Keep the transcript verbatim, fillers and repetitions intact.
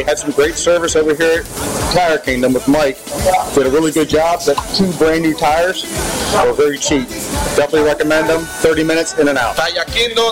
they had some great service over here at Tire Kingdom with Mike. Did a really good job. The two brand new tires were very cheap. Definitely recommend them. thirty minutes in and out. Tire Kingdom